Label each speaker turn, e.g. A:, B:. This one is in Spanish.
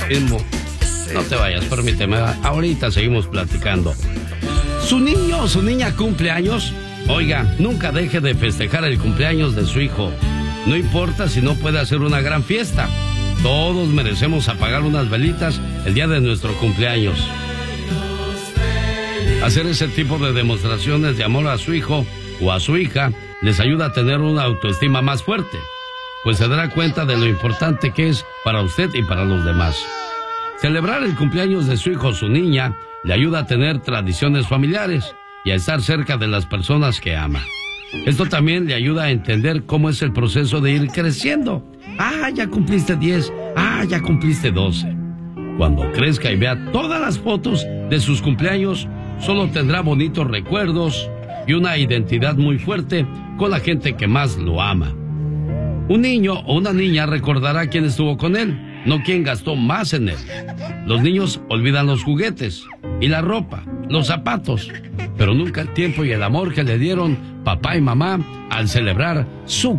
A: mismo. No te vayas, permíteme. Ahorita seguimos platicando. Su niño o su niña cumple años. Oiga, nunca deje de festejar el cumpleaños de su hijo. No importa si no puede hacer una gran fiesta. Todos merecemos apagar unas velitas el día de nuestro cumpleaños. Hacer ese tipo de demostraciones de amor a su hijo o a su hija les ayuda a tener una autoestima más fuerte, pues se dará cuenta de lo importante que es para usted y para los demás. Celebrar el cumpleaños de su hijo o su niña le ayuda a tener tradiciones familiares y a estar cerca de las personas que ama. Esto también le ayuda a entender cómo es el proceso de ir creciendo. Ah, ya cumpliste 10. Ah, ya cumpliste 12. Cuando crezca y vea todas las fotos de sus cumpleaños, solo tendrá bonitos recuerdos y una identidad muy fuerte con la gente que más lo ama. Un niño o una niña recordará quién estuvo con él, no quién gastó más en él. Los niños olvidan los juguetes y la ropa, los zapatos, pero nunca el tiempo y el amor que le dieron papá y mamá al celebrar su